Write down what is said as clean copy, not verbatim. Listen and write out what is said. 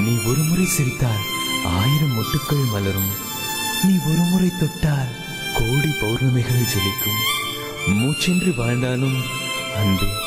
நீ ஒருமுறை சிரித்தால் 1000 மொட்டுக்கள் மலரும். நீ ஒருமுறை தொட்டால் கோடி பௌர்ணமிகள் ஜொலிக்கும். மூச்சென்று வாழ்ந்தாலும் அன்பே